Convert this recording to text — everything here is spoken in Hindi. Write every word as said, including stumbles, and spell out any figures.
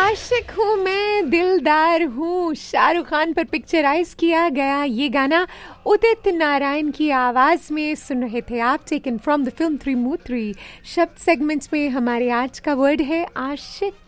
आशिक हूँ मैं, दिलदार हूँ, शाहरुख खान पर पिक्चराइज किया गया ये गाना उदित नारायण की आवाज में सुन रहे थे आप, टेकन फ्रॉम द फिल्म त्रिमूर्ति। शब्द सेगमेंट्स में हमारे आज का वर्ड है आशिक।